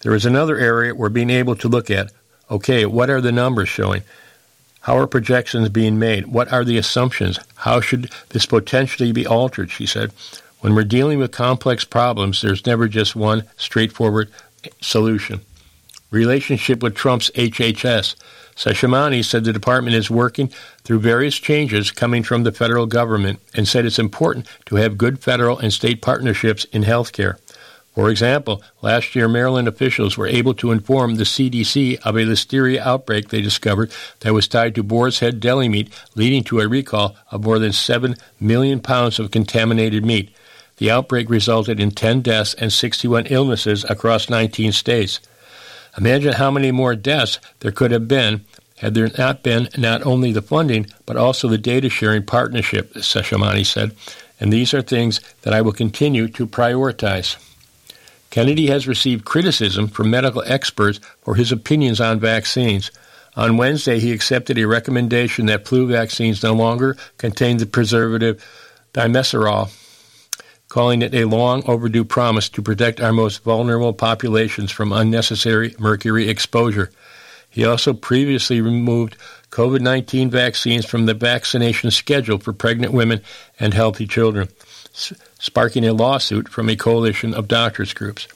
There is another area we're being able to look at. Okay, what are the numbers showing? How are projections being made? What are the assumptions? How should this potentially be altered, she said. When we're dealing with complex problems, there's never just one straightforward solution. Relationship with Trump's HHS. Shahmani said the department is working through various changes coming from the federal government and said it's important to have good federal and state partnerships in health care. For example, last year Maryland officials were able to inform the CDC of a listeria outbreak they discovered that was tied to Boar's Head deli meat, leading to a recall of more than 7 million pounds of contaminated meat. The outbreak resulted in 10 deaths and 61 illnesses across 19 states. Imagine how many more deaths there could have been had there not been not only the funding, but also the data-sharing partnership, Shahmani said, and these are things that I will continue to prioritize. Kennedy has received criticism from medical experts for his opinions on vaccines. On Wednesday, he accepted a recommendation that flu vaccines no longer contain the preservative dimeserol, calling it a long overdue promise to protect our most vulnerable populations from unnecessary mercury exposure. He also previously removed COVID-19 vaccines from the vaccination schedule for pregnant women and healthy children, sparking a lawsuit from a coalition of doctors' groups.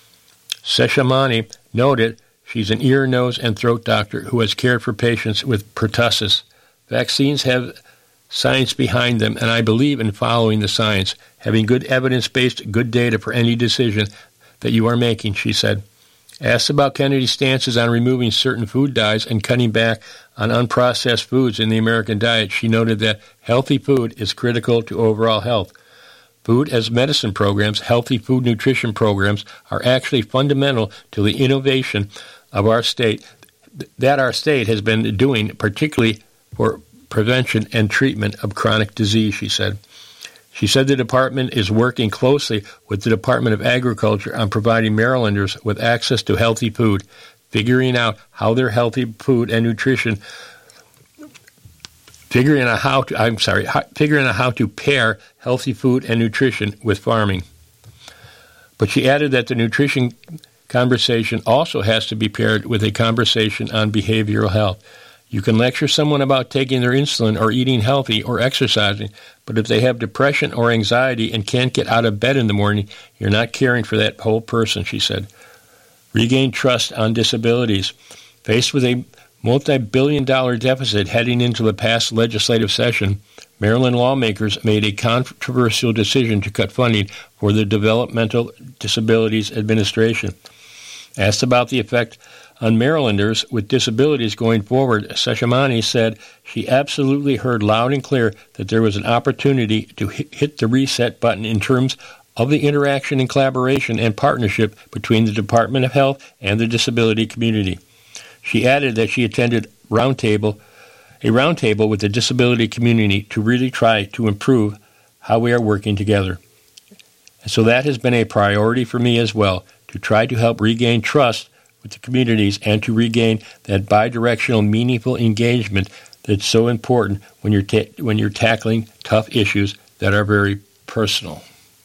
Shahmani noted she's an ear, nose, and throat doctor who has cared for patients with pertussis. Vaccines have science behind them, and I believe in following the science, having good evidence-based, good data for any decision that you are making, she said. Asked about Kennedy's stances on removing certain food dyes and cutting back on unprocessed foods in the American diet, she noted that healthy food is critical to overall health. Food as medicine programs, healthy food nutrition programs, are actually fundamental to the innovation of our state that our state has been doing, particularly for prevention and treatment of chronic disease, she said. She said the department is working closely with the Department of Agriculture on providing Marylanders with access to healthy food, figuring out how their healthy food and nutrition, figuring out how to pair healthy food and nutrition with farming. But she added that the nutrition conversation also has to be paired with a conversation on behavioral health. You can lecture someone about taking their insulin or eating healthy or exercising, but if they have depression or anxiety and can't get out of bed in the morning, you're not caring for that whole person, she said. Regain trust on disabilities. Faced with a multi-billion-dollar deficit heading into the past legislative session, Maryland lawmakers made a controversial decision to cut funding for the Developmental Disabilities Administration. Asked about the effect on Marylanders with disabilities going forward, Shahmani said she absolutely heard loud and clear that there was an opportunity to hit the reset button in terms of the interaction and collaboration and partnership between the Department of Health and the disability community. She added that she attended a roundtable with the disability community to really try to improve how we are working together. And so that has been a priority for me as well, to try to help regain trust with the communities and to regain that bidirectional, meaningful engagement that's so important when you're tackling tough issues that are very personal.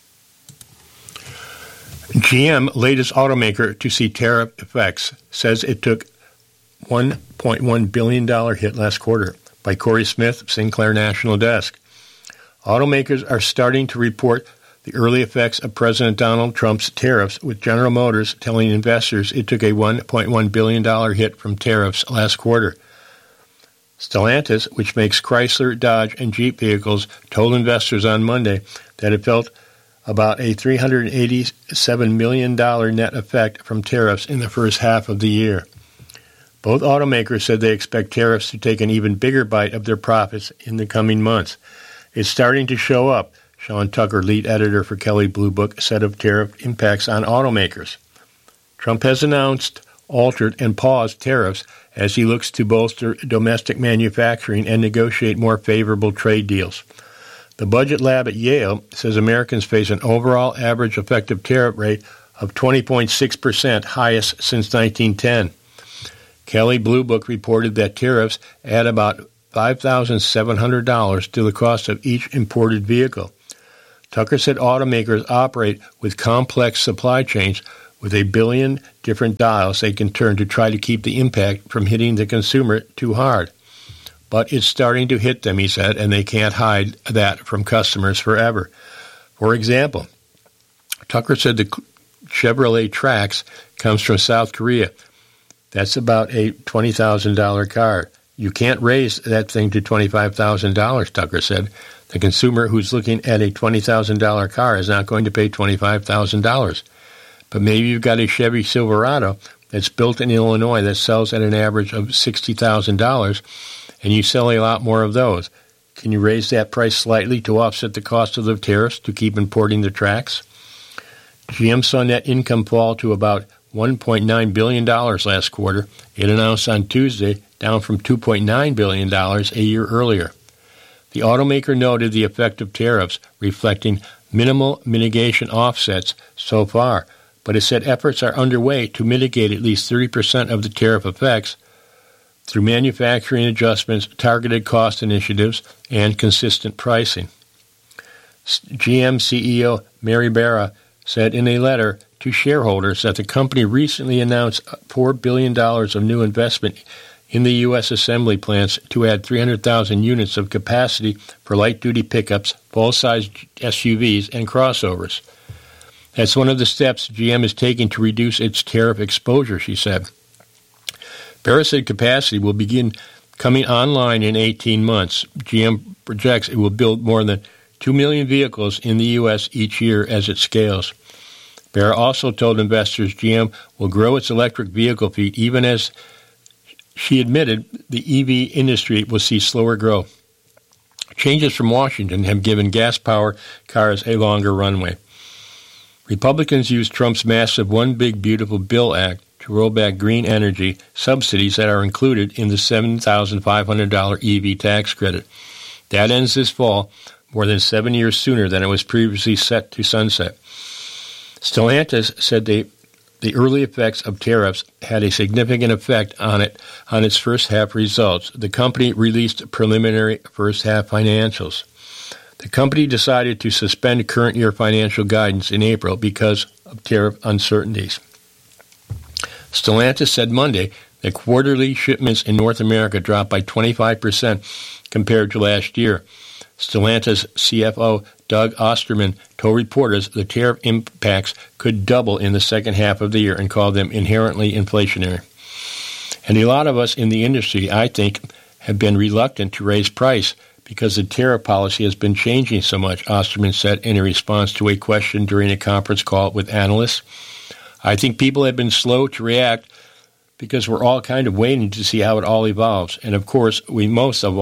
GM, latest automaker to see tariff effects, says it took $1.1 billion hit last quarter. By Corey Smith, Sinclair National Desk. Automakers are starting to report the early effects of President Donald Trump's tariffs, with General Motors telling investors it took a $1.1 billion hit from tariffs last quarter. Stellantis, which makes Chrysler, Dodge, and Jeep vehicles, told investors on Monday that it felt about a $387 million net effect from tariffs in the first half of the year. Both automakers said they expect tariffs to take an even bigger bite of their profits in the coming months. It's starting to show up, Sean Tucker, lead editor for Kelley Blue Book, said of tariff impacts on automakers. Trump has announced, altered, and paused tariffs as he looks to bolster domestic manufacturing and negotiate more favorable trade deals. The budget lab at Yale says Americans face an overall average effective tariff rate of 20.6%, highest since 1910. Kelley Blue Book reported that tariffs add about $5,700 to the cost of each imported vehicle. Tucker said automakers operate with complex supply chains, with a billion different dials they can turn to try to keep the impact from hitting the consumer too hard. But it's starting to hit them, he said, and they can't hide that from customers forever. For example, Tucker said the Chevrolet Trax comes from South Korea. That's about a $20,000 car. You can't raise that thing to $25,000, Tucker said. The consumer who's looking at a $20,000 car is not going to pay $25,000. But maybe you've got a Chevy Silverado that's built in Illinois that sells at an average of $60,000, and you sell a lot more of those. Can you raise that price slightly to offset the cost of the tariffs to keep importing the Trax? GM saw net income fall to about $1.9 billion last quarter. It announced on Tuesday, down from $2.9 billion a year earlier. The automaker noted the effect of tariffs, reflecting minimal mitigation offsets so far, but it said efforts are underway to mitigate at least 30% of the tariff effects through manufacturing adjustments, targeted cost initiatives, and consistent pricing. GM CEO Mary Barra said in a letter to shareholders that the company recently announced $4 billion of new investment in the U.S. assembly plants to add 300,000 units of capacity for light-duty pickups, full-size SUVs, and crossovers. That's one of the steps GM is taking to reduce its tariff exposure, she said. Barra said capacity will begin coming online in 18 months. GM projects it will build more than 2 million vehicles in the U.S. each year as it scales. Barra also told investors GM will grow its electric vehicle fleet even as she admitted the EV industry will see slower growth. Changes from Washington have given gas-powered cars a longer runway. Republicans used Trump's massive One Big Beautiful Bill Act to roll back green energy subsidies that are included in the $7,500 EV tax credit. That ends this fall, more than 7 years sooner than it was previously set to sunset. Stellantis said the early effects of tariffs had a significant effect on its first-half results. The company released preliminary first-half financials. The company decided to suspend current-year financial guidance in April because of tariff uncertainties. Stellantis said Monday that quarterly shipments in North America dropped by 25% compared to last year. Stellantis CFO Doug Osterman told reporters the tariff impacts could double in the second half of the year and called them inherently inflationary. And a lot of us in the industry, I think, have been reluctant to raise price because the tariff policy has been changing so much, Osterman said in a response to a question during a conference call with analysts. I think people have been slow to react because we're all kind of waiting to see how it all evolves. And, of course, most of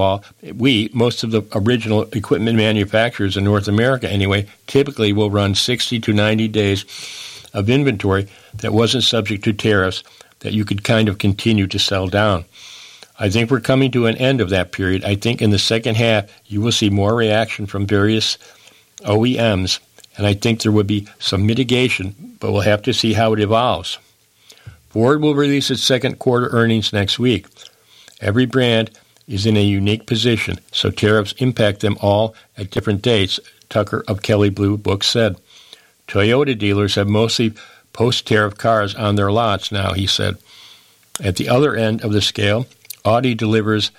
the original equipment manufacturers in North America anyway, typically will run 60 to 90 days of inventory that wasn't subject to tariffs that you could kind of continue to sell down. I think we're coming to an end of that period. I think in the second half you will see more reaction from various OEMs, and I think there will be some mitigation, but we'll have to see how it evolves. Ford will release its second quarter earnings next week. Every brand is in a unique position, so tariffs impact them all at different dates, Tucker of Kelley Blue Book said. Toyota dealers have mostly post-tariff cars on their lots now, he said. At the other end of the scale, Audi dealers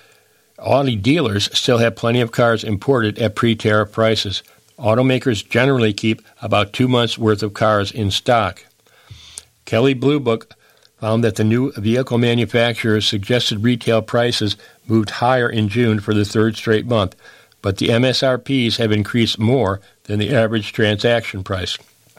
still have plenty of cars imported at pre-tariff prices. Automakers generally keep about 2 months' worth of cars in stock. Kelley Blue Book found that the new vehicle manufacturers' suggested retail prices moved higher in June for the third straight month, but the MSRPs have increased more than the average transaction price.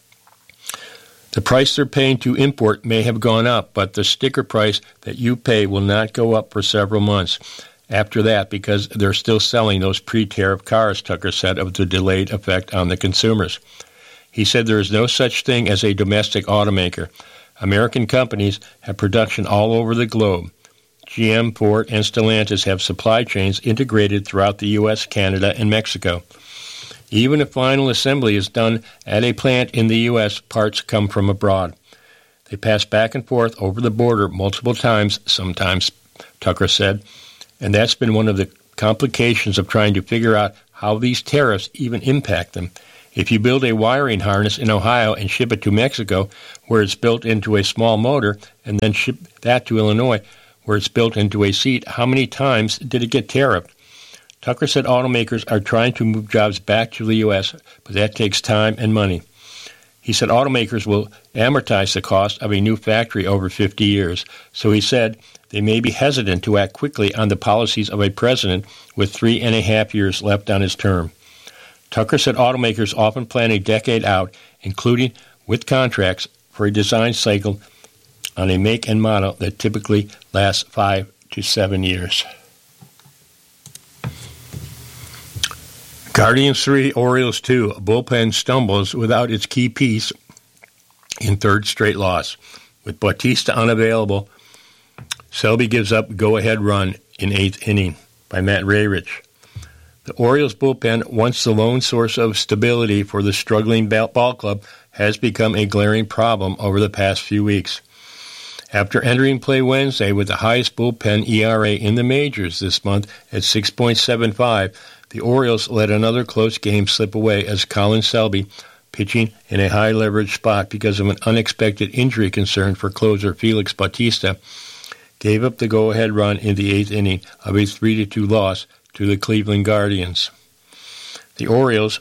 The price they're paying to import may have gone up, but the sticker price that you pay will not go up for several months after that because they're still selling those pre-tariff cars, Tucker said, of the delayed effect on the consumers. He said there is no such thing as a domestic automaker. American companies have production all over the globe. GM, Ford, and Stellantis have supply chains integrated throughout the U.S., Canada, and Mexico. Even if final assembly is done at a plant in the U.S., parts come from abroad. They pass back and forth over the border multiple times, sometimes, Tucker said, and that's been one of the complications of trying to figure out how these tariffs even impact them. If you build a wiring harness in Ohio and ship it to Mexico, where it's built into a small motor, and then ship that to Illinois, where it's built into a seat, how many times did it get tariffed? Tucker said automakers are trying to move jobs back to the U.S., but that takes time and money. He said automakers will amortize the cost of a new factory over 50 years, so he said they may be hesitant to act quickly on the policies of a president with 3.5 years left on his term. Tucker said automakers often plan a decade out, including with contracts for a design cycle on a make and model that typically lasts 5 to 7 years. Guardians 3, Orioles 2. Bullpen stumbles without its key piece in third straight loss. With Bautista unavailable, Selby gives up go-ahead run in eighth inning by Matt Rayrich. The Orioles bullpen, once the lone source of stability for the struggling ball club, has become a glaring problem over the past few weeks. After entering play Wednesday with the highest bullpen ERA in the majors this month at 6.75, the Orioles let another close game slip away as Colin Selby, pitching in a high-leverage spot because of an unexpected injury concern for closer Felix Bautista, gave up the go-ahead run in the eighth inning of a 3-2 loss to the Cleveland Guardians. The Orioles,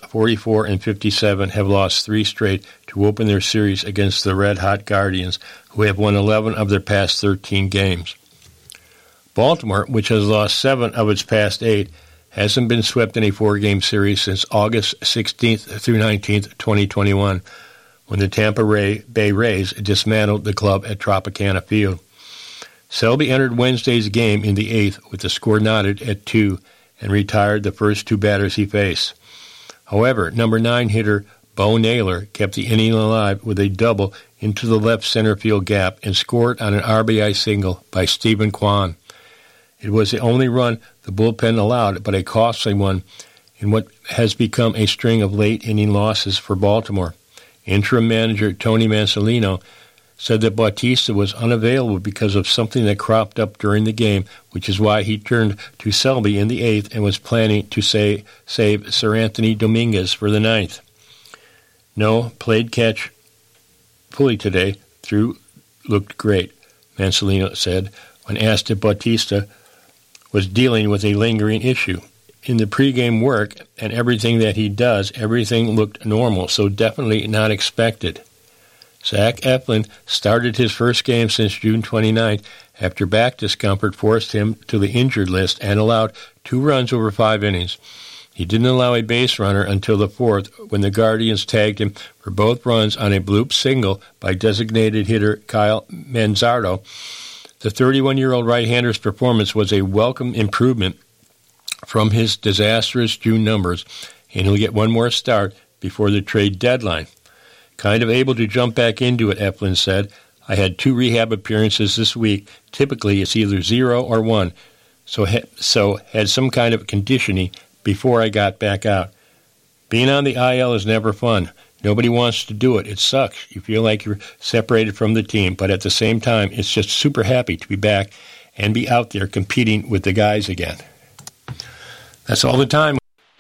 44-57, have lost 3 straight to open their series against the red-hot Guardians, who have won 11 of their past 13 games. Baltimore, which has lost 7 of its past 8, hasn't been swept in a 4-game series since August 16th through 19th, 2021, when the Tampa Bay Rays dismantled the club at Tropicana Field. Selby entered Wednesday's game in the 8th with the score knotted at 2 and retired the first 2 batters he faced. However, number 9 hitter Bo Naylor kept the inning alive with a double into the left center field gap and scored on an RBI single by Stephen Kwan. It was the only run the bullpen allowed, but a costly one in what has become a string of late-inning losses for Baltimore. Interim manager Tony Mansolino said that Bautista was unavailable because of something that cropped up during the game, which is why he turned to Selby in the 8th and was planning to save Sir Anthony Dominguez for the 9th. No, played catch fully today. Through looked great, Mansolino said, when asked if Bautista was dealing with a lingering issue. In the pregame work and everything that he does, everything looked normal, so definitely not expected. Zach Eflin started his first game since June 29th after back discomfort forced him to the injured list and allowed 2 runs over 5 innings. He didn't allow a base runner until the 4th when the Guardians tagged him for both runs on a bloop single by designated hitter Kyle Manzardo. The 31-year-old right-hander's performance was a welcome improvement from his disastrous June numbers, and he'll get one more start before the trade deadline. Kind of able to jump back into it, Eflin said. I had 2 rehab appearances this week. Typically, it's either 0 or 1, so had some kind of conditioning before I got back out. Being on the IL is never fun. Nobody wants to do it. It sucks. You feel like you're separated from the team, but at the same time, it's just super happy to be back and be out there competing with the guys again. That's all the time.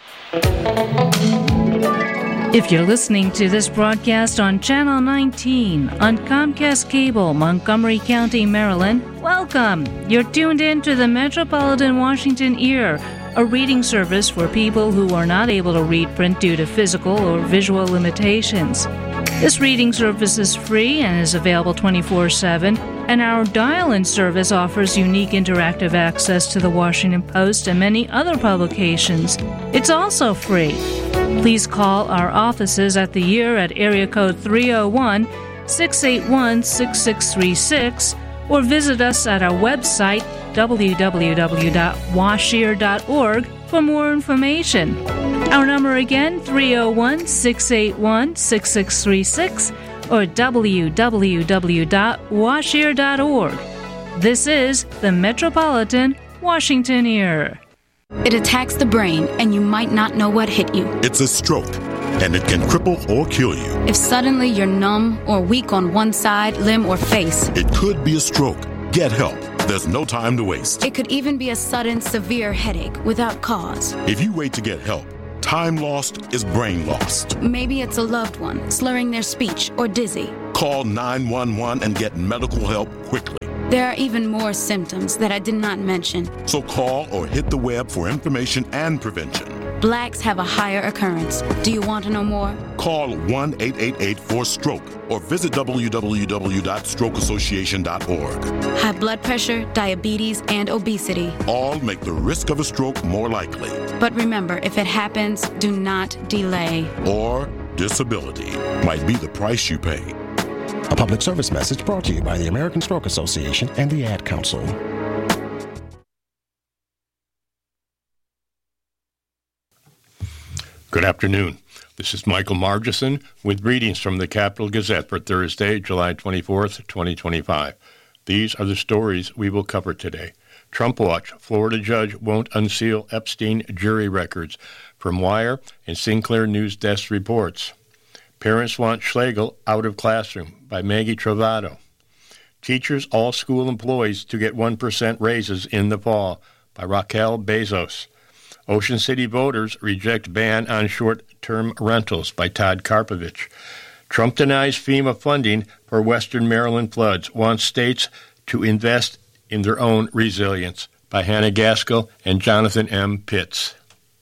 If you're listening to this broadcast on Channel 19 on Comcast Cable, Montgomery County, Maryland, welcome. You're tuned in to the Metropolitan Washington Ear, a reading service for people who are not able to read print due to physical or visual limitations. This reading service is free and is available 24/7, and our dial-in service offers unique interactive access to the Washington Post and many other publications. It's also free. Please call our offices at the Ear at area code 301-681-6636 or visit us at our website www.washear.org for more information. Our number again, 301-681-6636 or www.washear.org. This is the Metropolitan Washington Ear. It attacks the brain, and you might not know what hit you. It's a stroke, and it can cripple or kill you. If suddenly you're numb or weak on one side, limb, or face, it could be a stroke. Get help. There's no time to waste. It could even be a sudden, severe headache without cause. If you wait to get help, Time lost is brain lost. Maybe it's a loved one slurring their speech or dizzy. Call 911 and get medical help quickly. There are even more symptoms that I did not mention. So call or hit the web for information and prevention. Blacks have a higher occurrence. Do you want to know more? Call 1-888-4-STROKE or visit www.strokeassociation.org. High blood pressure, diabetes, and obesity. All make the risk of a stroke more likely. But remember, if it happens, do not delay. Or disability might be the price you pay. A public service message brought to you by the American Stroke Association and the Ad Council. Good afternoon. This is Michael Margison with readings from the Capital Gazette for Thursday, July 24th, 2025. These are the stories we will cover today. Trump Watch, Florida judge won't unseal Epstein jury records. From Wire and Sinclair News Desk reports. Parents want Schlegel out of classroom by Maggie Trovato. Teachers, all school employees to get 1% raises in the fall by Raquel Bezos. Ocean City voters reject ban on short-term rentals by Todd Karpovich. Trump denies FEMA funding for Western Maryland floods, wants states to invest in their own resilience by Hannah Gaskell and Jonathan M. Pitts.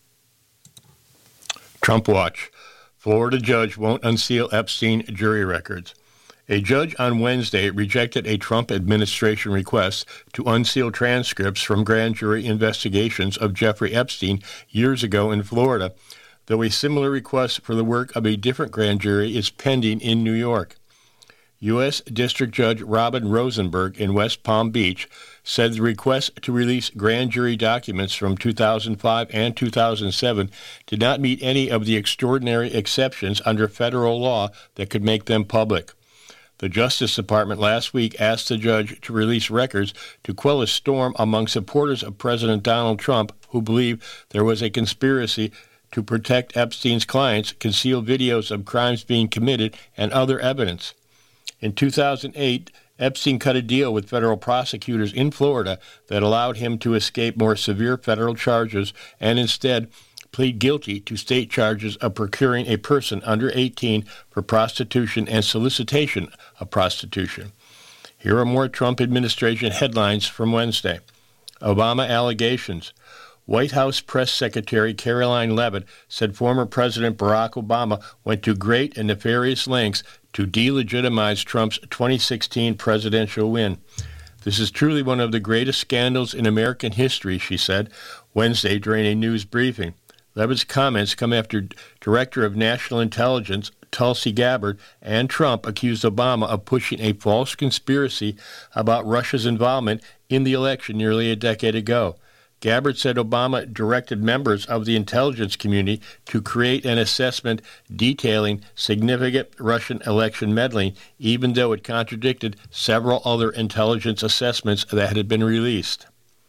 Trump Watch. Florida judge won't unseal Epstein jury records. A judge on Wednesday rejected a Trump administration request to unseal transcripts from grand jury investigations of Jeffrey Epstein years ago in Florida, though a similar request for the work of a different grand jury is pending in New York. U.S. District Judge Robin Rosenberg in West Palm Beach said the request to release grand jury documents from 2005 and 2007 did not meet any of the extraordinary exceptions under federal law that could make them public. The Justice Department last week asked the judge to release records to quell a storm among supporters of President Donald Trump who believe there was a conspiracy to protect Epstein's clients, conceal videos of crimes being committed, and other evidence. In 2008, Epstein cut a deal with federal prosecutors in Florida that allowed him to escape more severe federal charges and instead plead guilty to state charges of procuring a person under 18 for prostitution and solicitation of prostitution. Here are more Trump administration headlines from Wednesday. Obama allegations. White House Press Secretary Caroline Leavitt said former President Barack Obama went to great and nefarious lengths to delegitimize Trump's 2016 presidential win. This is truly one of the greatest scandals in American history, she said Wednesday during a news briefing. Leavitt's comments come after Director of National Intelligence Tulsi Gabbard and Trump accused Obama of pushing a false conspiracy about Russia's involvement in the election nearly a decade ago. Gabbard said Obama directed members of the intelligence community to create an assessment detailing significant Russian election meddling, even though it contradicted several other intelligence assessments that had been released.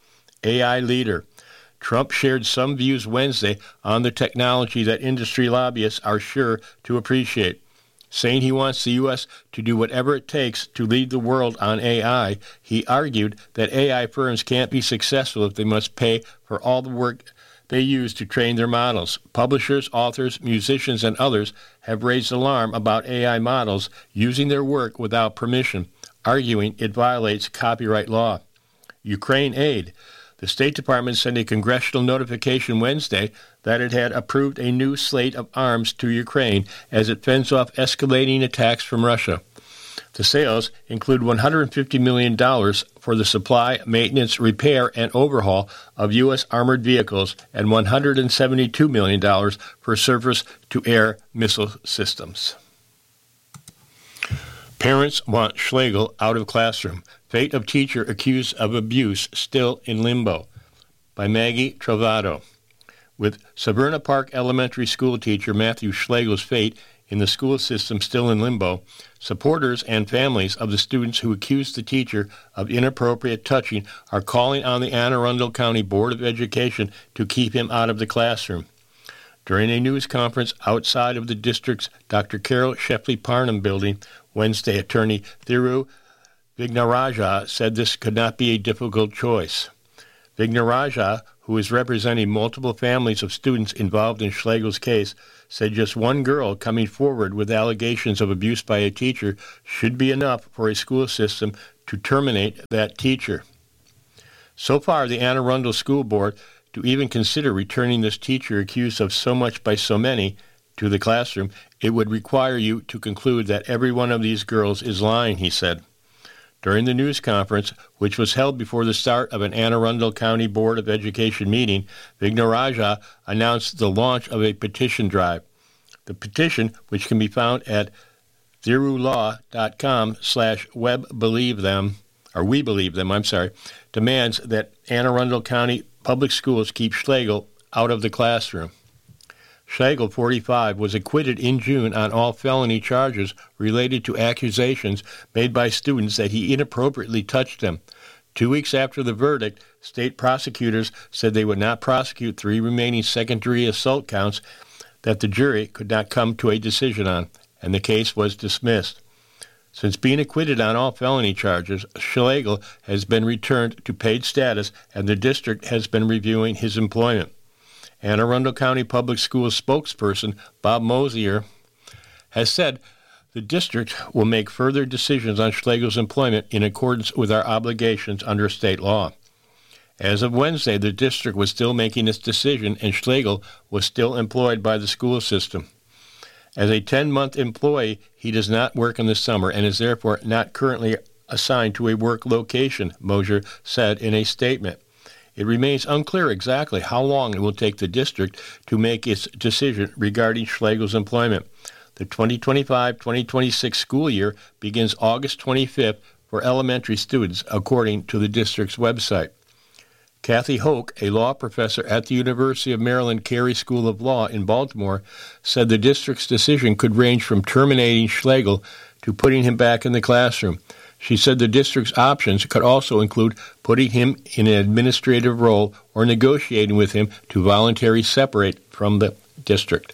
AI leader. Trump shared some views Wednesday on the technology that industry lobbyists are sure to appreciate. Saying he wants the U.S. to do whatever it takes to lead the world on AI, he argued that AI firms can't be successful if they must pay for all the work they use to train their models. Publishers, authors, musicians, and others have raised alarm about AI models using their work without permission, arguing it violates copyright law. Ukraine aid. The State Department sent a congressional notification Wednesday that it had approved a new slate of arms to Ukraine as it fends off escalating attacks from Russia. The sales include $150 million for the supply, maintenance, repair, and overhaul of U.S. armored vehicles and $172 million for surface-to-air missile systems. Parents want Schlegel out of classroom. Fate of teacher accused of abuse still in limbo by Maggie Trovato. With Severna Park Elementary School teacher Matthew Schlegel's fate in the school system still in limbo, supporters and families of the students who accused the teacher of inappropriate touching are calling on the Anne Arundel County Board of Education to keep him out of the classroom. During a news conference outside of the district's Dr. Carol Sheffley Parnham building Wednesday, attorney Thiru Vignarajah said this could not be a difficult choice. Vignarajah, who is representing multiple families of students involved in Schlegel's case, said just one girl coming forward with allegations of abuse by a teacher should be enough for a school system to terminate that teacher. So far, the Anne Arundel School Board, to even consider returning this teacher accused of so much by so many to the classroom, it would require you to conclude that every one of these girls is lying, he said. During the news conference, which was held before the start of an Anne Arundel County Board of Education meeting, Vignarajah announced the launch of a petition drive. The petition, which can be found at thirulaw.com/we demands that Anne Arundel County Public Schools keep Schlegel out of the classroom. Schlegel, 45, was acquitted in June on all felony charges related to accusations made by students that he inappropriately touched them. 2 weeks after the verdict, state prosecutors said they would not prosecute 3 remaining second-degree assault counts that the jury could not come to a decision on, and the case was dismissed. Since being acquitted on all felony charges, Schlegel has been returned to paid status, and the district has been reviewing his employment. Anne Arundel County Public Schools spokesperson Bob Mosier has said the district will make further decisions on Schlegel's employment in accordance with our obligations under state law. As of Wednesday, the district was still making its decision, and Schlegel was still employed by the school system. As a 10-month employee, he does not work in the summer and is therefore not currently assigned to a work location, Mosier said in a statement. It remains unclear exactly how long it will take the district to make its decision regarding Schlegel's employment. The 2025-2026 school year begins August 25th for elementary students, according to the district's website. Kathy Hoke, a law professor at the University of Maryland Carey School of Law in Baltimore, said the district's decision could range from terminating Schlegel to putting him back in the classroom. She said the district's options could also include putting him in an administrative role or negotiating with him to voluntarily separate from the district.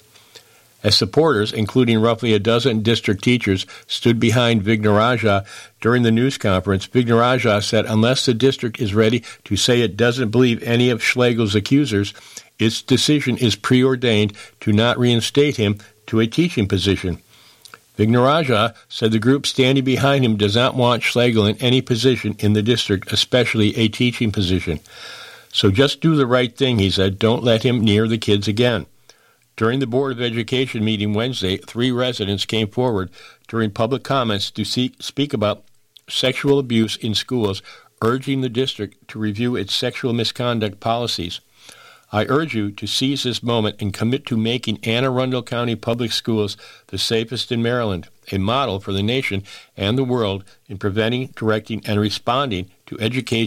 As supporters, including roughly a dozen district teachers, stood behind Vignarajah during the news conference, Vignarajah said unless the district is ready to say it doesn't believe any of Schlegel's accusers, its decision is preordained to not reinstate him to a teaching position. Vignarajah said the group standing behind him does not want Schlegel in any position in the district, especially a teaching position. So just do the right thing, he said. Don't let him near the kids again. During the Board of Education meeting Wednesday, 3 residents came forward during public comments to speak about sexual abuse in schools, urging the district to review its sexual misconduct policies. I urge you to seize this moment and commit to making Anne Arundel County Public Schools the safest in Maryland, a model for the nation and the world in preventing, directing, and responding to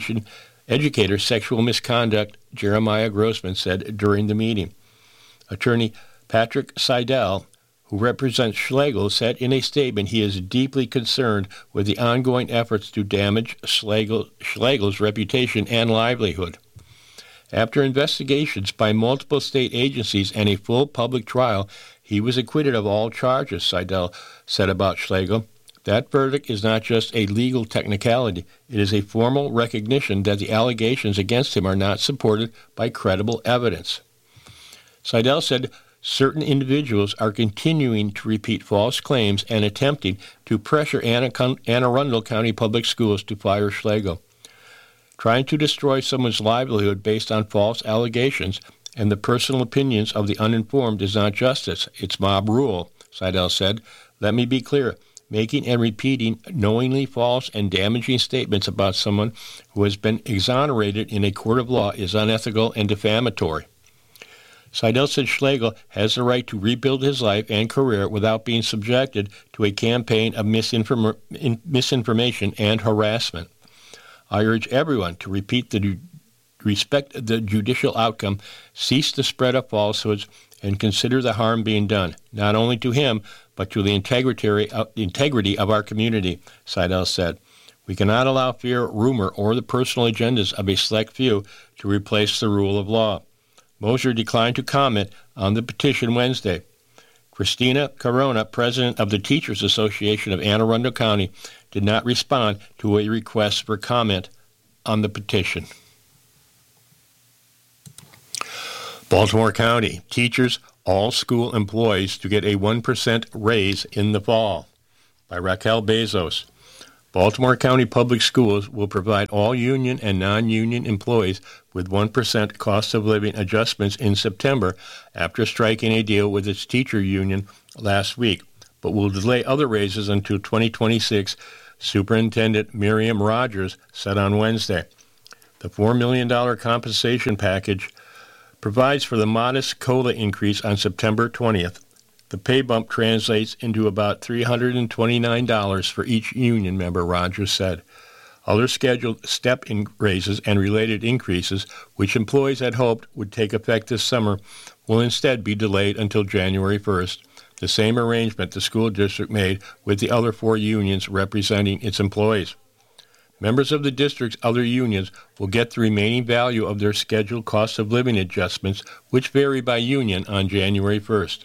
educator sexual misconduct, Jeremiah Grossman said during the meeting. Attorney Patrick Seidel, who represents Schlegel, said in a statement he is deeply concerned with the ongoing efforts to damage Schlegel's reputation and livelihood. After investigations by multiple state agencies and a full public trial, he was acquitted of all charges, Seidel said about Schlegel. That verdict is not just a legal technicality. It is a formal recognition that the allegations against him are not supported by credible evidence. Seidel said certain individuals are continuing to repeat false claims and attempting to pressure Anne Arundel County Public Schools to fire Schlegel. Trying to destroy someone's livelihood based on false allegations and the personal opinions of the uninformed is not justice. It's mob rule, Seidel said. Let me be clear. Making and repeating knowingly false and damaging statements about someone who has been exonerated in a court of law is unethical and defamatory. Seidel said Schlegel has the right to rebuild his life and career without being subjected to a campaign of misinformation and harassment. I urge everyone to respect the judicial outcome, cease the spread of falsehoods, and consider the harm being done, not only to him, but to the integrity of our community, Seidel said. We cannot allow fear, rumor, or the personal agendas of a select few to replace the rule of law. Mosier declined to comment on the petition Wednesday. Christina Corona, president of the Teachers Association of Anne Arundel County, did not respond to a request for comment on the petition. Baltimore County, teachers, all school employees to get a 1% raise in the fall, by Raquel Bezos. Baltimore County Public Schools will provide all union and non-union employees with 1% cost of living adjustments in September after striking a deal with its teacher union last week, but will delay other raises until 2026, Superintendent Miriam Rogers said on Wednesday. The $4 million compensation package provides for the modest COLA increase on September 20th. The pay bump translates into about $329 for each union member, Rogers said. Other scheduled step raises and related increases, which employees had hoped would take effect this summer, will instead be delayed until January 1st, the same arrangement the school district made with the other 4 unions representing its employees. Members of the district's other unions will get the remaining value of their scheduled cost of living adjustments, which vary by union, on January 1st.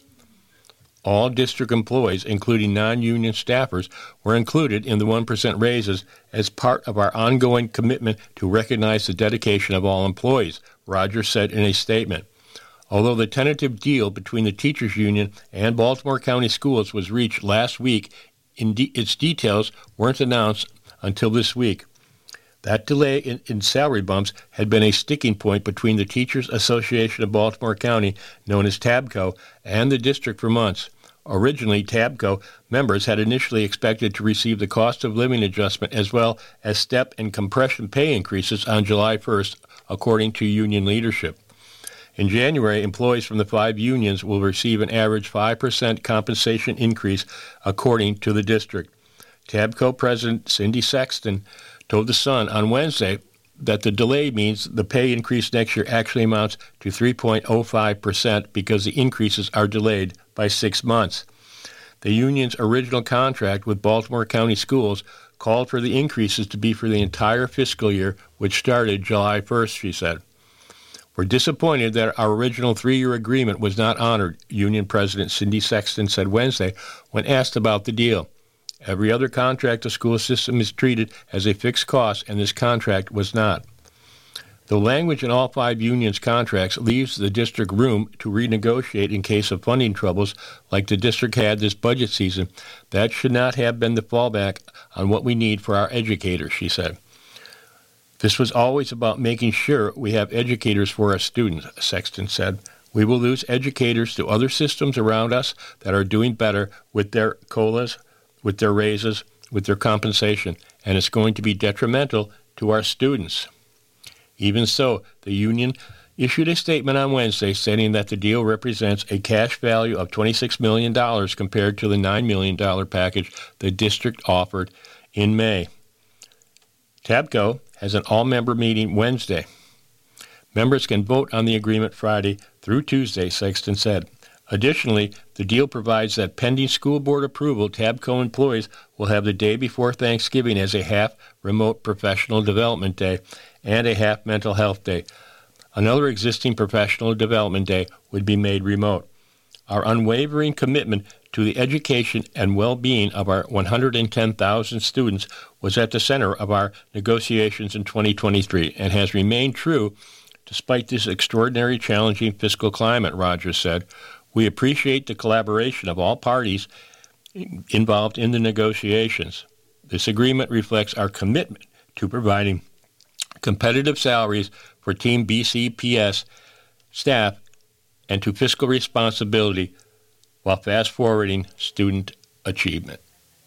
All district employees, including non-union staffers, were included in the 1% raises as part of our ongoing commitment to recognize the dedication of all employees, Rogers said in a statement. Although the tentative deal between the teachers union and Baltimore County Schools was reached last week, its details weren't announced until this week. That delay in salary bumps had been a sticking point between the Teachers Association of Baltimore County, known as TABCO, and the district for months. Originally, TABCO members had initially expected to receive the cost of living adjustment as well as step and compression pay increases on July 1st, according to union leadership. In January, employees from the 5 unions will receive an average 5% compensation increase, according to the district. TABCO President Cindy Sexton told The Sun on Wednesday that the delay means the pay increase next year actually amounts to 3.05% because the increases are delayed by 6 months. The union's original contract with Baltimore County Schools called for the increases to be for the entire fiscal year, which started July 1st, she said. We're disappointed that our original 3-year agreement was not honored, Union President Cindy Sexton said Wednesday when asked about the deal. Every other contract the school system is treated as a fixed cost, and this contract was not. The language in all 5 unions' contracts leaves the district room to renegotiate in case of funding troubles like the district had this budget season. That should not have been the fallback on what we need for our educators, she said. This was always about making sure we have educators for our students, Sexton said. We will lose educators to other systems around us that are doing better with their COLAs, with their raises, with their compensation, and it's going to be detrimental to our students. Even so, the union issued a statement on Wednesday stating that the deal represents a cash value of $26 million compared to the $9 million package the district offered in May. TABCO has an all-member meeting Wednesday. Members can vote on the agreement Friday through Tuesday, Sexton said. Additionally, the deal provides that pending school board approval, TABCO employees will have the day before Thanksgiving as a half remote professional development day and a half mental health day. Another existing professional development day would be made remote. Our unwavering commitment to the education and well-being of our 110,000 students was at the center of our negotiations in 2023 and has remained true despite this extraordinary challenging fiscal climate, Rogers said. We appreciate the collaboration of all parties involved in the negotiations. This agreement reflects our commitment to providing competitive salaries for Team BCPS staff and to fiscal responsibility while fast-forwarding student achievement.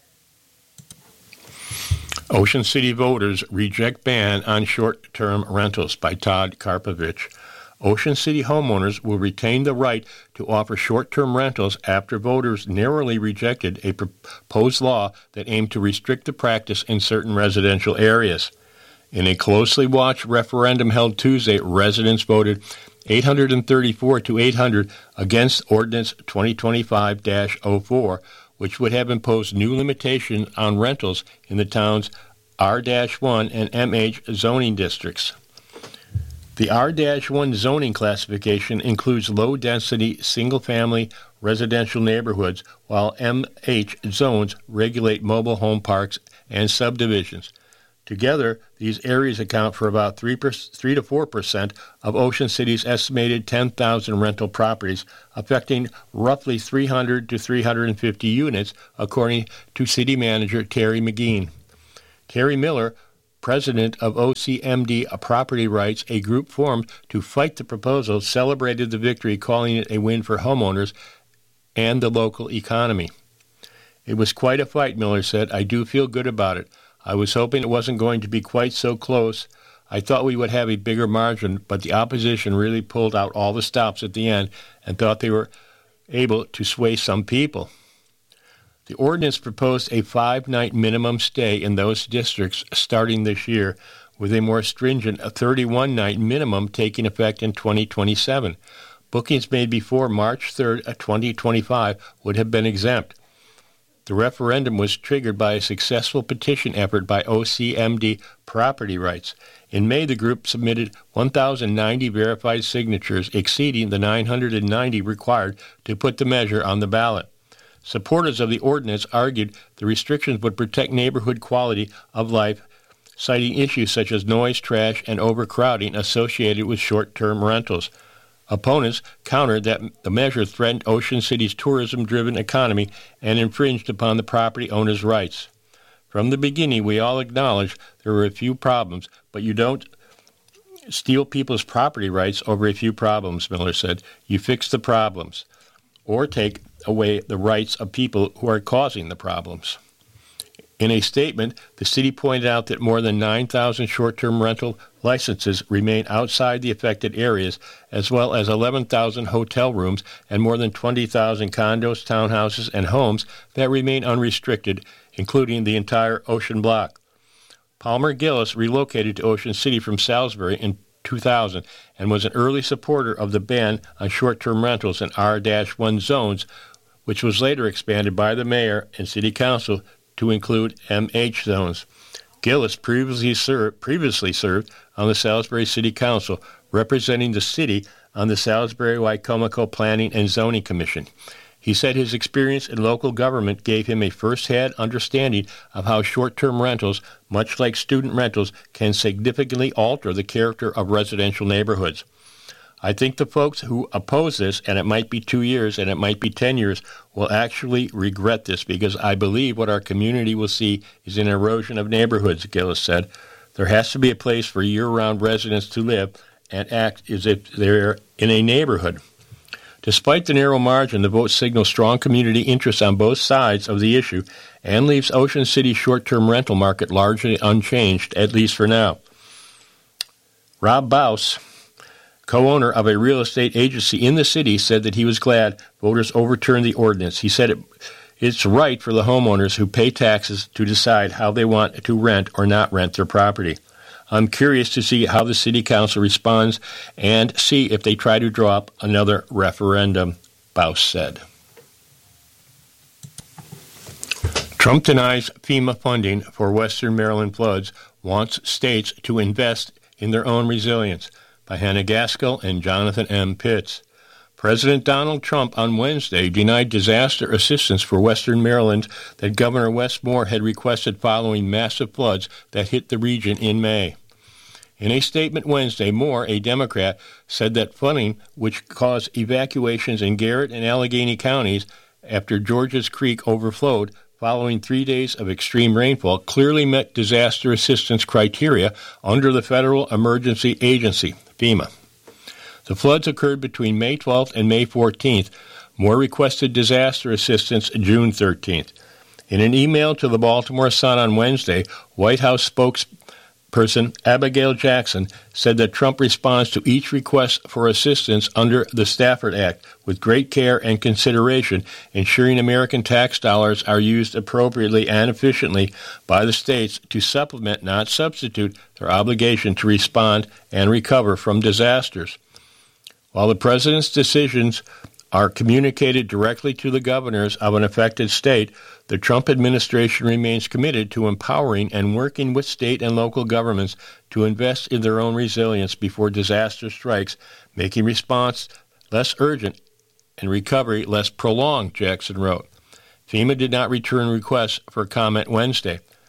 Ocean City voters reject ban on short-term rentals by Todd Karpovich. Ocean City homeowners will retain the right to offer short-term rentals after voters narrowly rejected a proposed law that aimed to restrict the practice in certain residential areas. In a closely watched referendum held Tuesday, residents voted 834 to 800 against Ordinance 2025-04, which would have imposed new limitations on rentals in the town's R-1 and MH zoning districts. The R-1 zoning classification includes low-density, single-family residential neighborhoods, while MH zones regulate mobile home parks and subdivisions. Together, these areas account for about 3 to 4% of Ocean City's estimated 10,000 rental properties, affecting roughly 300 to 350 units, according to City Manager Terry McGean. Terry Miller, president of OCMD Property Rights, a group formed to fight the proposal, celebrated the victory, calling it a win for homeowners and the local economy. It was quite a fight, Miller said. I do feel good about it. I was hoping it wasn't going to be quite so close. I thought we would have a bigger margin, but the opposition really pulled out all the stops at the end and thought they were able to sway some people. The ordinance proposed a 5-night minimum stay in those districts starting this year, with a more stringent 31-night minimum taking effect in 2027. Bookings made before March 3rd, 2025 would have been exempt. The referendum was triggered by a successful petition effort by OCMD Property Rights. In May, the group submitted 1,090 verified signatures, exceeding the 990 required to put the measure on the ballot. Supporters of the ordinance argued the restrictions would protect neighborhood quality of life, citing issues such as noise, trash, and overcrowding associated with short-term rentals. Opponents countered that the measure threatened Ocean City's tourism-driven economy and infringed upon the property owners' rights. From the beginning, we all acknowledged there were a few problems, but you don't steal people's property rights over a few problems, Miller said. You fix the problems, or take away the rights of people who are causing the problems. In a statement, the city pointed out that more than 9,000 short-term rental licenses remain outside the affected areas, as well as 11,000 hotel rooms and more than 20,000 condos, townhouses, and homes that remain unrestricted, including the entire Ocean Block. Palmer Gillis relocated to Ocean City from Salisbury in 2000 and was an early supporter of the ban on short-term rentals in R-1 zones, which was later expanded by the mayor and city council to include MH zones. Gillis previously served on the Salisbury City Council, representing the city on the Salisbury-Wicomico Planning and Zoning Commission. He said his experience in local government gave him a first-hand understanding of how short-term rentals, much like student rentals, can significantly alter the character of residential neighborhoods. I think the folks who oppose this, and it might be 2 years and it might be 10 years, will actually regret this, because I believe what our community will see is an erosion of neighborhoods, Gillis said. There has to be a place for year-round residents to live and act as if they're in a neighborhood. Despite the narrow margin, the vote signals strong community interest on both sides of the issue and leaves Ocean City's short-term rental market largely unchanged, at least for now. Rob Baus, co-owner of a real estate agency in the city, said that he was glad voters overturned the ordinance. He said it's right for the homeowners who pay taxes to decide how they want to rent or not rent their property. I'm curious to see how the city council responds and see if they try to draw up another referendum, Baus said. Trump denies FEMA funding for Western Maryland floods, wants states to invest in their own resilience, by Hannah Gaskell and Jonathan M. Pitts. President Donald Trump on Wednesday denied disaster assistance for Western Maryland that Governor Wes Moore had requested following massive floods that hit the region in May. In a statement Wednesday, Moore, a Democrat, said that funding, which caused evacuations in Garrett and Allegheny counties after Georges Creek overflowed following 3 days of extreme rainfall, clearly met disaster assistance criteria under the Federal Emergency Agency, FEMA. The floods occurred between May 12th and May 14th. Moore requested disaster assistance June 13th. In an email to the Baltimore Sun on Wednesday, White House spokesperson Abigail Jackson said that Trump responds to each request for assistance under the Stafford Act with great care and consideration, ensuring American tax dollars are used appropriately and efficiently by the states to supplement, not substitute, their obligation to respond and recover from disasters. While the president's decisions are communicated directly to the governors of an affected state, the Trump administration remains committed to empowering and working with state and local governments to invest in their own resilience before disaster strikes, making response less urgent and recovery less prolonged, Jackson wrote. FEMA did not return requests for comment Wednesday.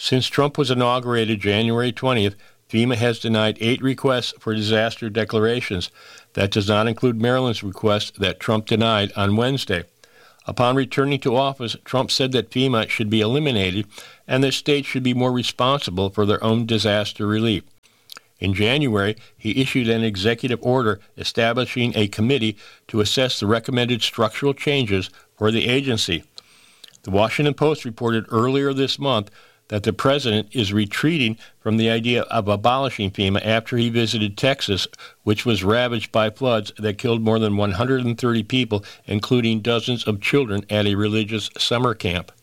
Since Trump was inaugurated January 20th, FEMA has denied 8 requests for disaster declarations. That does not include Maryland's request that Trump denied on Wednesday. Upon returning to office, Trump said that FEMA should be eliminated and that states should be more responsible for their own disaster relief. In January, he issued an executive order establishing a committee to assess the recommended structural changes for the agency. The Washington Post reported earlier this month that the president is retreating from the idea of abolishing FEMA after he visited Texas, which was ravaged by floods that killed more than 130 people, including dozens of children at a religious summer camp.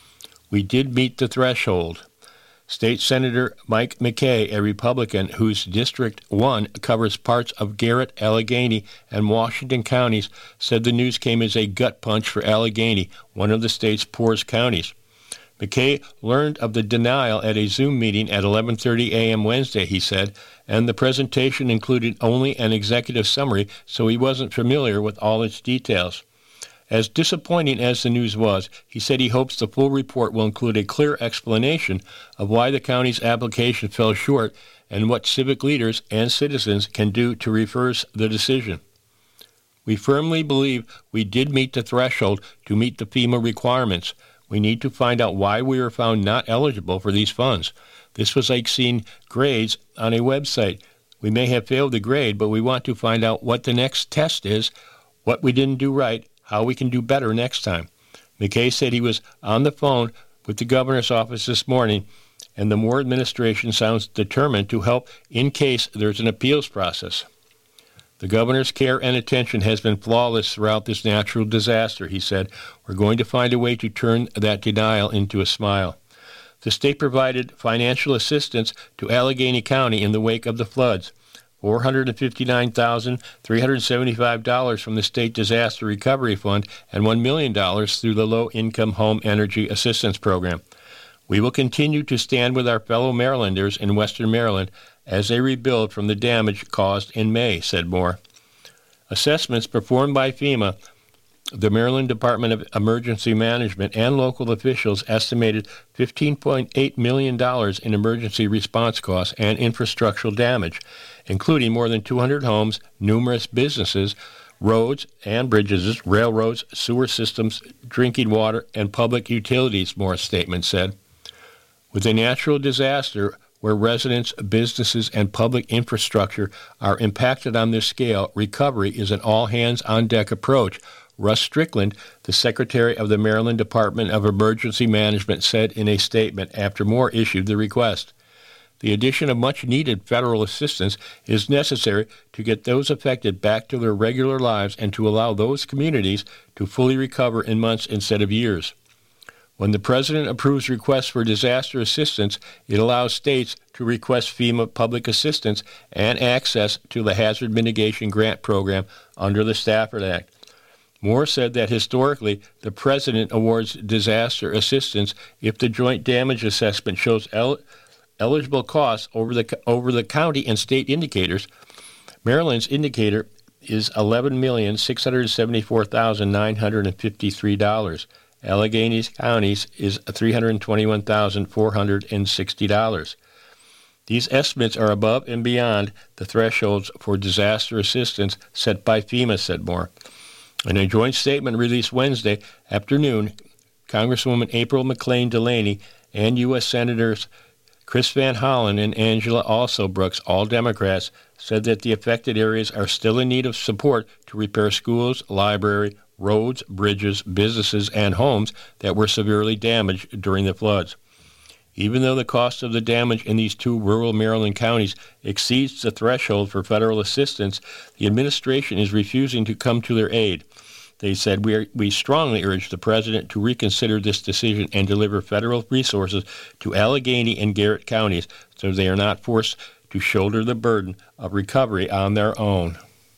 We did meet the threshold. State Senator Mike McKay, a Republican whose District 1 covers parts of Garrett, Allegheny, and Washington counties, said the news came as a gut punch for Allegheny, one of the state's poorest counties. McKay learned of the denial at a Zoom meeting at 11:30 a.m. Wednesday, he said, and the presentation included only an executive summary, so he wasn't familiar with all its details. As disappointing as the news was, he said he hopes the full report will include a clear explanation of why the county's application fell short and what civic leaders and citizens can do to reverse the decision. We firmly believe we did meet the threshold to meet the FEMA requirements. We need to find out why we were found not eligible for these funds. This was like seeing grades on a website. We may have failed the grade, but we want to find out what the next test is, what we didn't do right, how we can do better next time. McKay said he was on the phone with the governor's office this morning, and the Moore administration sounds determined to help in case there's an appeals process. The governor's care and attention has been flawless throughout this natural disaster, he said. We're going to find a way to turn that denial into a smile. The state provided financial assistance to Allegheny County in the wake of the floods. $459,375 from the State Disaster Recovery Fund and $1 million through the Low-Income Home Energy Assistance Program. We will continue to stand with our fellow Marylanders in Western Maryland as they rebuild from the damage caused in May, said Moore. Assessments performed by FEMA, the Maryland Department of Emergency Management, and local officials estimated $15.8 million in emergency response costs and infrastructural damage, including more than 200 homes, numerous businesses, roads and bridges, railroads, sewer systems, drinking water, and public utilities, Moore's statement said. With a natural disaster where residents, businesses, and public infrastructure are impacted on this scale, recovery is an all-hands-on-deck approach, Russ Strickland, the Secretary of the Maryland Department of Emergency Management, said in a statement after Moore issued the request. The addition of much-needed federal assistance is necessary to get those affected back to their regular lives and to allow those communities to fully recover in months instead of years. When the President approves requests for disaster assistance, it allows states to request FEMA public assistance and access to the Hazard Mitigation Grant Program under the Stafford Act. Moore said that historically, the President awards disaster assistance if the joint damage assessment shows eligible costs over the county and state indicators. Maryland's indicator is $11,674,953. Allegheny County's is $321,460. These estimates are above and beyond the thresholds for disaster assistance set by FEMA, said Moore. In a joint statement released Wednesday afternoon, Congresswoman April McClain Delaney and U.S. Senators Chris Van Hollen and Angela Alsobrooks, all Democrats, said that the affected areas are still in need of support to repair schools, library, roads, bridges, businesses, and homes that were severely damaged during the floods. Even though the cost of the damage in these two rural Maryland counties exceeds the threshold for federal assistance, the administration is refusing to come to their aid. They said, we strongly urge the President to reconsider this decision and deliver federal resources to Allegheny and Garrett counties so they are not forced to shoulder the burden of recovery on their own.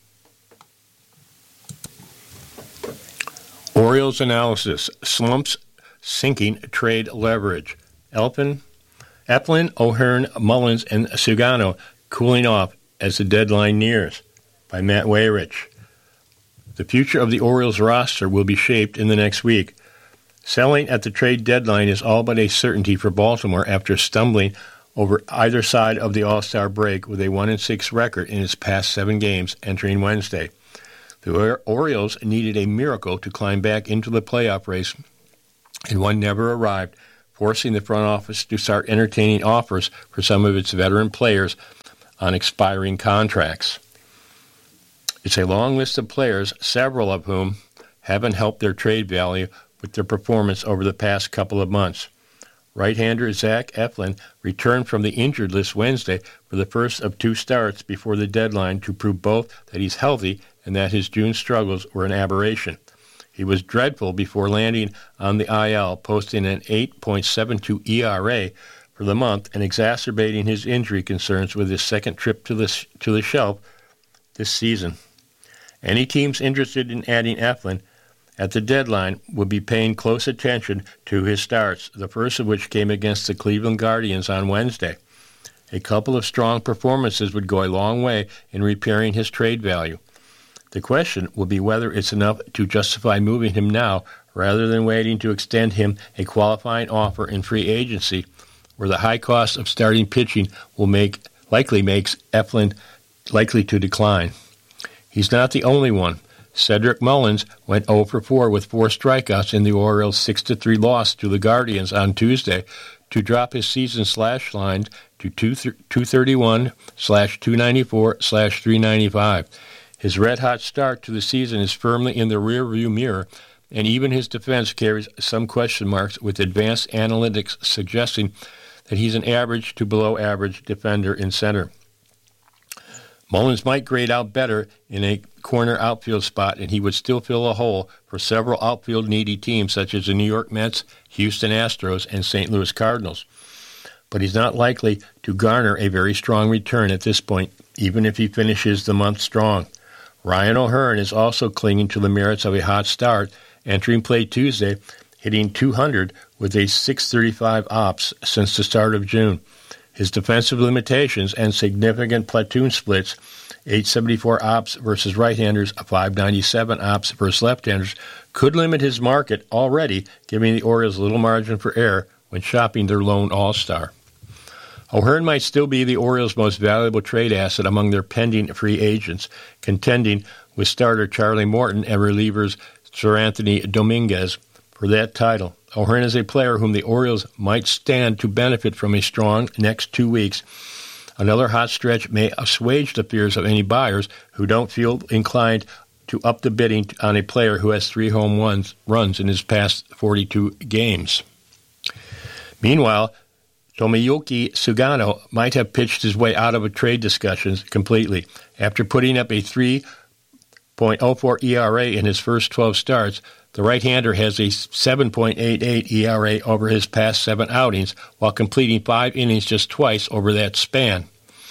Orioles analysis, slumps sinking trade leverage. Eflin, O'Hearn, Mullins, and Sugano cooling off as the deadline nears, by Matt Weyrich. The future of the Orioles roster will be shaped in the next week. Selling at the trade deadline is all but a certainty for Baltimore after stumbling over either side of the All-Star break with a 1-6 record in its past 7 games entering Wednesday. The Orioles needed a miracle to climb back into the playoff race, and one never arrived, forcing the front office to start entertaining offers for some of its veteran players on expiring contracts. It's a long list of players, several of whom haven't helped their trade value with their performance over the past couple of months. Right-hander Zach Eflin returned from the injured list Wednesday for the first of 2 starts before the deadline to prove both that he's healthy and that his June struggles were an aberration. He was dreadful before landing on the IL, posting an 8.72 ERA for the month and exacerbating his injury concerns with his second trip to the shelf this season. Any teams interested in adding Eflin at the deadline would be paying close attention to his starts, the first of which came against the Cleveland Guardians on Wednesday. A couple of strong performances would go a long way in repairing his trade value. The question will be whether it's enough to justify moving him now rather than waiting to extend him a qualifying offer in free agency, where the high cost of starting pitching will likely makes Eflin likely to decline. He's not the only one. Cedric Mullins went 0 for 4 with 4 strikeouts in the Orioles' 6-3 loss to the Guardians on Tuesday to drop his season slash line to 231/294/395. His red-hot start to the season is firmly in the rearview mirror, and even his defense carries some question marks, with advanced analytics suggesting that he's an average to below-average defender in center. Mullins might grade out better in a corner outfield spot, and he would still fill a hole for several outfield-needy teams such as the New York Mets, Houston Astros, and St. Louis Cardinals. But he's not likely to garner a very strong return at this point, even if he finishes the month strong. Ryan O'Hearn is also clinging to the merits of a hot start, entering play Tuesday, hitting .200 with a .635 ops since the start of June. His defensive limitations and significant platoon splits, .874 ops versus right-handers, .597 ops versus left-handers, could limit his market already, giving the Orioles little margin for error when shopping their lone all-star. O'Hearn might still be the Orioles' most valuable trade asset among their pending free agents, contending with starter Charlie Morton and relievers Seranthony Dominguez for that title. O'Hearn is a player whom the Orioles might stand to benefit from a strong next 2 weeks. Another hot stretch may assuage the fears of any buyers who don't feel inclined to up the bidding on a player who has 3 home runs in his past 42 games. Meanwhile, Tomoyuki Sugano might have pitched his way out of a trade discussions completely. After putting up a 3.04 ERA in his first 12 starts, the right-hander has a 7.88 ERA over his past 7 outings, while completing 5 innings just twice over that span.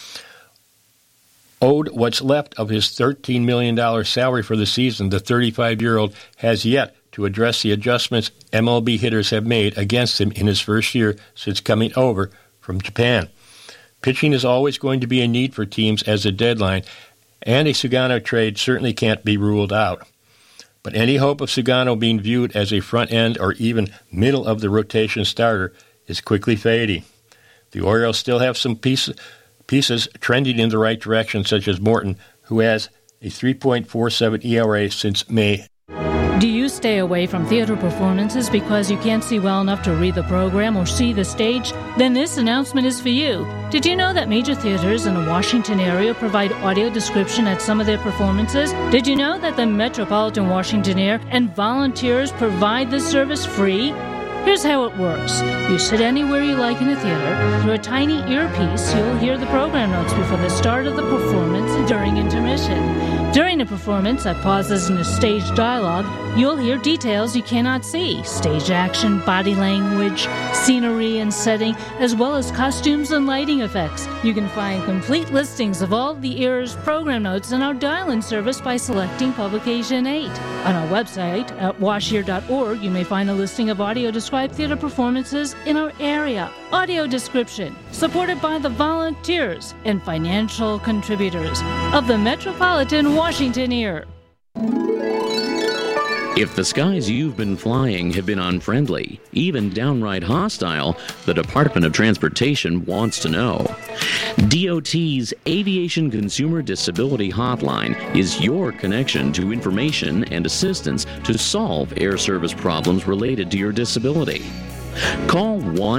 Owed what's left of his $13 million salary for the season, the 35-year-old has yet to address the adjustments MLB hitters have made against him in his first year since coming over from Japan. Pitching is always going to be a need for teams as a deadline, and a Sugano trade certainly can't be ruled out. But any hope of Sugano being viewed as a front-end or even middle-of-the-rotation starter is quickly fading. The Orioles still have some pieces trending in the right direction, such as Morton, who has a 3.47 ERA since May. Do you stay away from theater performances because you can't see well enough to read the program or see the stage? Then this announcement is for you. Did you know that major theaters in the Washington area provide audio description at some of their performances? Did you know that the Metropolitan Washington Air and volunteers provide this service free? Here's how it works. You sit anywhere you like in the theater. Through a tiny earpiece, you'll hear the program notes before the start of the performance and during intermission. During the performance, at pauses in the stage dialogue, you'll hear details you cannot see. Stage action, body language, scenery and setting, as well as costumes and lighting effects. You can find complete listings of all the era's program notes in our dial-in service by selecting Publication 8. On our website at washear.org, you may find a listing of audio-described theater performances in our area. Audio description, supported by the volunteers and financial contributors of the Metropolitan Washington Ear. If the skies you've been flying have been unfriendly, even downright hostile, the Department of Transportation wants to know. DOT's Aviation Consumer Disability Hotline is your connection to information and assistance to solve air service problems related to your disability. Call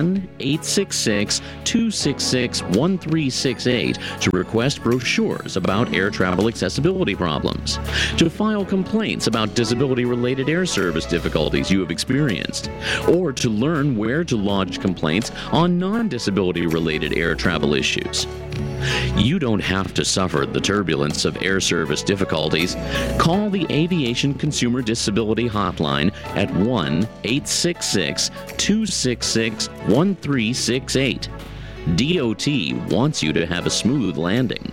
1-866-266-1368 to request brochures about air travel accessibility problems, to file complaints about disability-related air service difficulties you have experienced, or to learn where to lodge complaints on non-disability-related air travel issues. You don't have to suffer the turbulence of air service difficulties. Call the Aviation Consumer Disability Hotline at 1-866-266-1368. DOT wants you to have a smooth landing.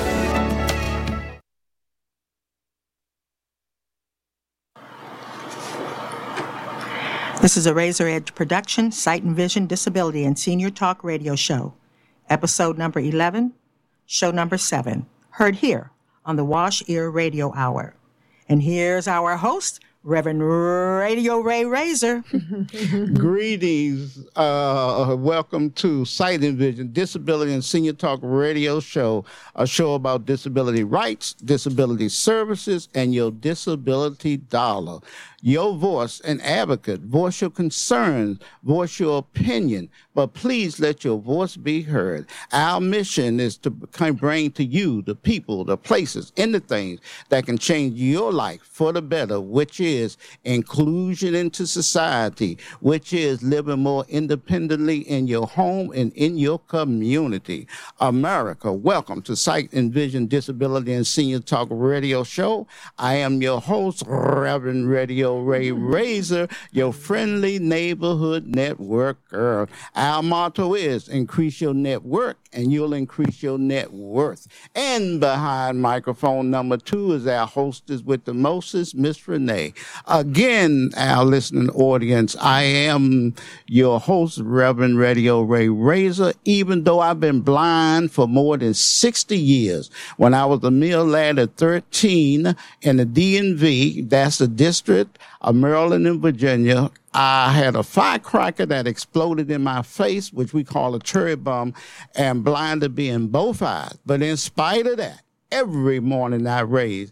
This is a Razor Edge production, Sight and Vision Disability and Senior Talk Radio Show. Episode number 11, show number 7, heard here on the Wash Ear Radio Hour. And here's our host, Reverend Radio Ray Razor. Greetings. Welcome to Sight and Vision Disability and Senior Talk Radio Show, a show about disability rights, disability services, and your disability dollar. Your voice, an advocate, voice your concerns, voice your opinion, but please let your voice be heard. Our mission is to bring to you the people, the places, and the things that can change your life for the better, which is inclusion into society, which is living more independently in your home and in your community. America, welcome to Sight and Vision Disability and Senior Talk Radio Show. I am your host, Reverend Radio Ray Razor, your friendly neighborhood networker. Our motto is increase your network and you'll increase your net worth. And behind microphone number 2 is our hostess with the mostest, Miss Renee. Again, our listening audience, I am your host, Reverend Radio Ray Razor, even though I've been blind for more than 60 years. When I was a mere lad at 13 in the DMV, that's the District of Maryland and Virginia, I had a firecracker that exploded in my face, which we call a cherry bomb, and blinded me in both eyes. But in spite of that, every morning I rise,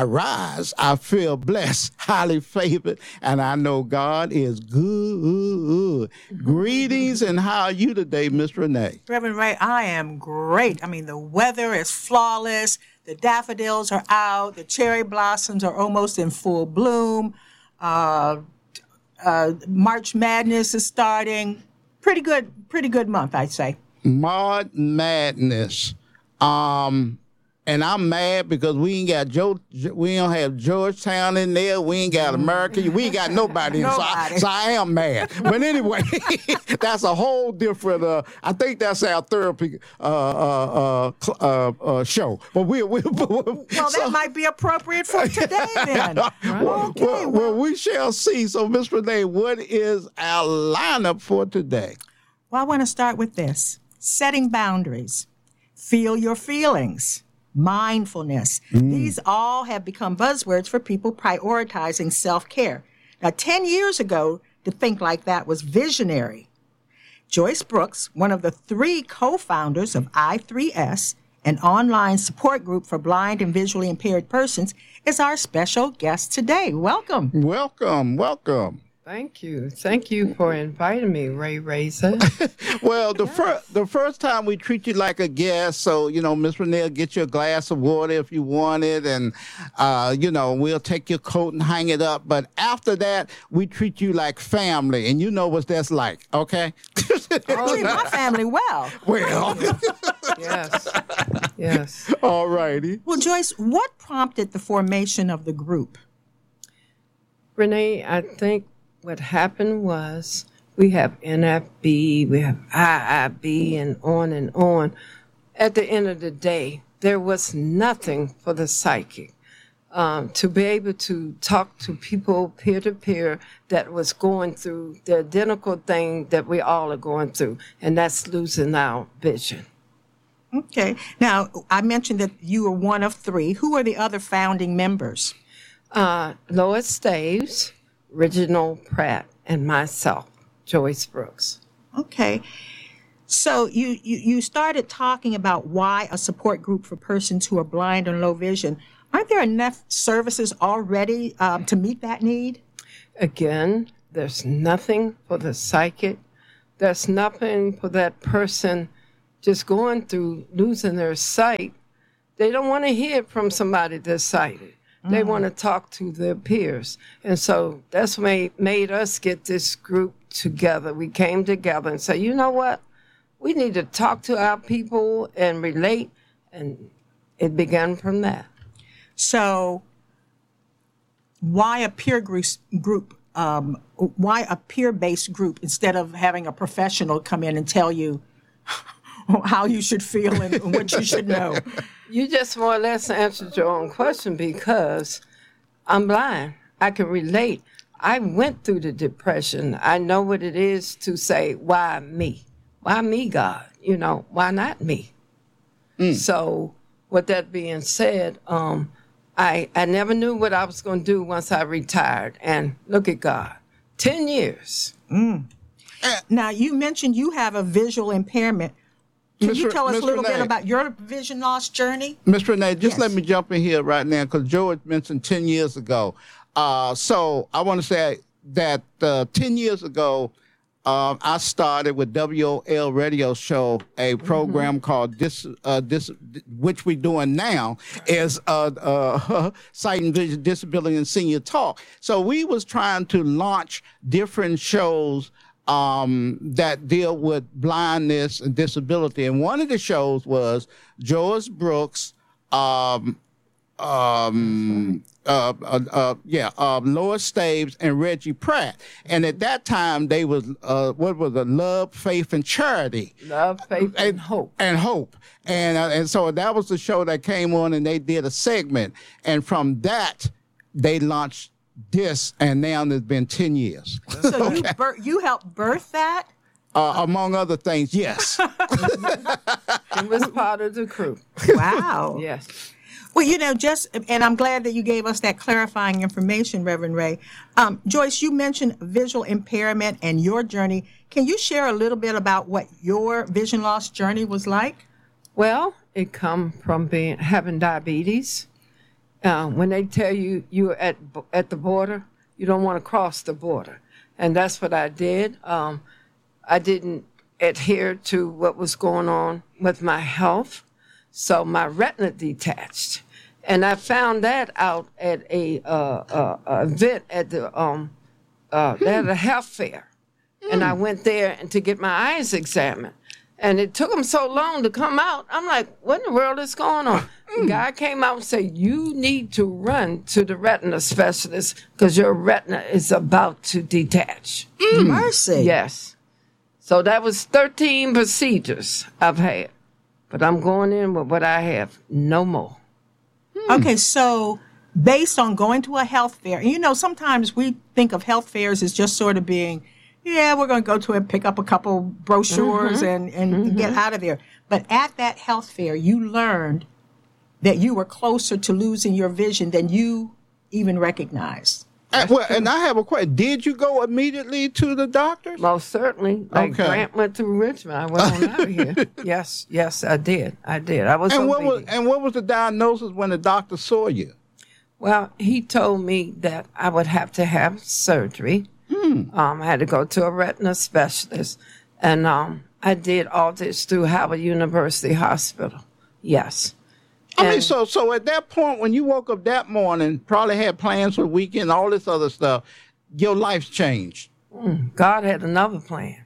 I feel blessed, highly favored, and I know God is good. Greetings, and how are you today, Miss Renee? Reverend Ray, I am great. I mean, the weather is flawless. The daffodils are out. The cherry blossoms are almost in full bloom. March Madness is starting. Pretty good month, I'd say. March Madness. And I'm mad because we ain't got we don't have Georgetown in there. We ain't got America. We ain't got nobody inside. So I am mad. But anyway, that's a whole different. I think that's our therapy show. But well, that might be appropriate for today then. Okay. Well, we shall see. So, Ms. Renee, what is our lineup for today? Well, I want to start with this: setting boundaries, feel your feelings. Mindfulness. These all have become buzzwords for people prioritizing self-care. Now, 10 years ago, to think like that was visionary. Joyce Brooks, one of the 3 co-founders of I3S, an online support group for blind and visually impaired persons, is our special guest today. Welcome. Welcome. Thank you. Thank you for inviting me, Ray Razor. Well, the first time we treat you like a guest, so, Miss Renee will get you a glass of water if you want it, and, we'll take your coat and hang it up. But after that, we treat you like family, and you know what that's like, okay? I treat my family well. Well. Yes. All righty. Well, Joyce, what prompted the formation of the group? Renee, I think what happened was we have NFB, we have IIB, and on and on. At the end of the day, there was nothing for the psychic to be able to talk to people peer-to-peer that was going through the identical thing that we all are going through, and that's losing our vision. Okay. Now, I mentioned that you were one of 3. Who are the other founding members? Lois Staves, Reginald Pratt, and myself, Joyce Brooks. Okay. So you started talking about why a support group for persons who are blind and low vision. Aren't there enough services already to meet that need? Again, there's nothing for the psychic. There's nothing for that person just going through losing their sight. They don't want to hear it from somebody that's sighted. They want to talk to their peers. And so that's what made us get this group together. We came together and said, you know what? We need to talk to our people and relate. And it began from that. So why a peer group? Why a peer-based group instead of having a professional come in and tell you how you should feel and what you should know? You just more or less answered your own question because I'm blind. I can relate. I went through the depression. I know what it is to say, why me? Why me, God? You know, why not me? So with that being said, I never knew what I was going to do once I retired. And look at God, 10 years. Now, you mentioned you have a visual impairment. Can you tell us a little bit about your vision loss journey? Ms. Renee, just let me jump in here right now because George mentioned 10 years ago. So I want to say that 10 years ago, I started with WOL radio show, a program called which we're doing now is Sight and Vision Disability and Senior Talk. So we was trying to launch different shows that deal with blindness and disability. And one of the shows was Joyce Brooks, Lois Staves and Reggie Pratt. And at that time, they was, Love, Faith, and Charity. Love, Faith, and Hope. And Hope. And so that was the show that came on and they did a segment. And from that, they launched this, and now it's been 10 years. So you helped birth that? Among other things, yes. It was part of the crew. Wow. Yes. Well, and I'm glad that you gave us that clarifying information, Reverend Ray. Joyce, you mentioned visual impairment and your journey. Can you share a little bit about what your vision loss journey was like? Well, it come from having diabetes. When they tell you you're at the border, you don't want to cross the border. And that's what I did. I didn't adhere to what was going on with my health, so my retina detached. And I found that out at a event at they had a health fair. And I went there to get my eyes examined. And it took them so long to come out. I'm like, what in the world is going on? The guy came out and said, you need to run to the retina specialist because your retina is about to detach. Mercy. Yes. So that was 13 procedures I've had. But I'm going in with what I have, no more. Okay, so based on going to a health fair, sometimes we think of health fairs as just sort of being, we're going to go to it, pick up a couple brochures and get out of there. But at that health fair, you learned that you were closer to losing your vision than you even recognized. And I have a question. Did you go immediately to the doctor? Most certainly. Like Grant went to Richmond. I went on out of here. Yes, I did. I was what was the diagnosis when the doctor saw you? Well, he told me that I would have to have surgery. I had to go to a retina specialist. And I did all this through Howard University Hospital. Yes. So at that point, when you woke up that morning, probably had plans for the weekend, all this other stuff, your life's changed. God had another plan.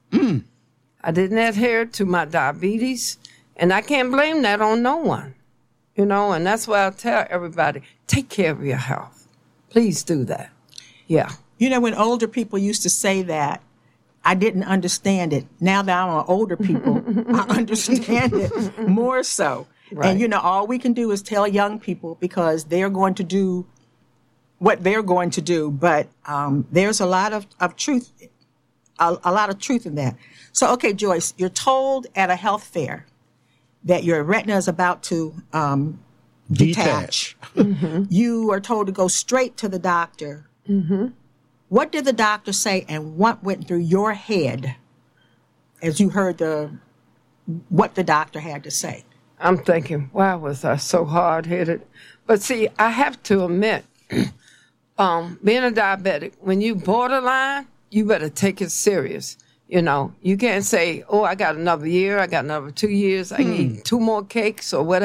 I didn't adhere to my diabetes, and I can't blame that on no one. And that's why I tell everybody, take care of your health. Please do that. Yeah. When older people used to say that, I didn't understand it. Now that I'm older people, I understand it more so. Right. And, all we can do is tell young people because they're going to do what they're going to do. But there's a lot of truth, a lot of truth in that. So, okay, Joyce, you're told at a health fair that your retina is about to detach. You are told to go straight to the doctor. What did the doctor say, and what went through your head as you heard what the doctor had to say? I'm thinking, why was I so hard-headed? But see, I have to admit, being a diabetic, when you borderline, you better take it serious. You know, you can't say, oh, I got another year, I got another 2 years, I need 2 more cakes or whatever.